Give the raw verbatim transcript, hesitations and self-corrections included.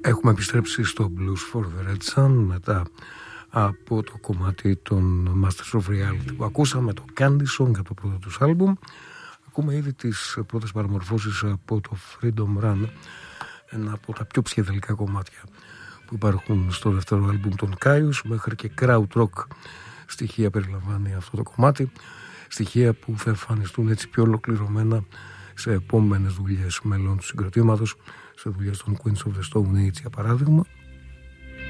Έχουμε επιστρέψει στο Blues for the Red Sun μετά από το κομμάτι των Masters of Reality που ακούσαμε, το Candy Song από το πρώτο τους άλμπουμ. Ακούμε ήδη τις πρώτες παραμορφώσεις από το Freedom Run, ένα από τα πιο ψυχεδελικά κομμάτια που υπάρχουν στο δεύτερο άλμπουμ των Kyuss. Μέχρι και crowd rock στοιχεία περιλαμβάνει αυτό το κομμάτι, στοιχεία που θα εμφανιστούν έτσι πιο ολοκληρωμένα σε επόμενες δουλειές μελών του συγκροτήματος, σε δουλειές των Queens of the Stone Age για παράδειγμα.